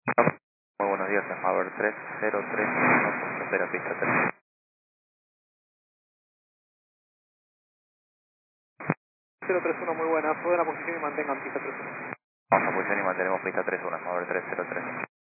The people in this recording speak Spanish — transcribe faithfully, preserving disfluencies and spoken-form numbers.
Muy buenos días, Smauer tres cero tres uno, espera pista tres. cero tres uno, muy buena. Puedo la posición y mantengan pista tres uno. Vamos a posición y mantenemos pista tres uno, Smauer tres cero tres.